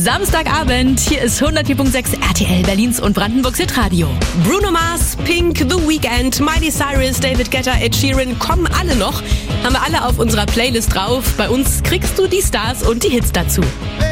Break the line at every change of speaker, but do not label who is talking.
Samstagabend, hier ist 104.6 RTL Berlins und Brandenburgs Hitradio.
Bruno Mars, Pink, The Weeknd, Miley Cyrus, David Guetta, Ed Sheeran kommen alle noch. Haben wir alle auf unserer Playlist drauf. Bei uns kriegst du die Stars und die Hits dazu.